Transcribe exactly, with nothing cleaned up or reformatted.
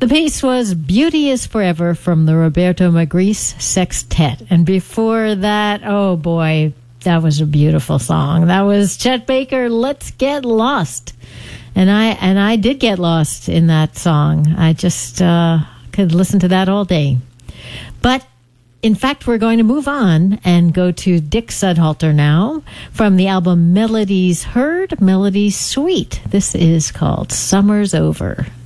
The piece was Beauty is Forever from the Roberto Magris Sextet. And before that, oh boy, that was a beautiful song. That was Chet Baker, Let's Get Lost. And I and I did get lost in that song. I just uh, could listen to that all day. But in fact, we're going to move on and go to Dick Sudhalter now from the album Melodies Heard, Melodies Sweet. This is called Summer's Over.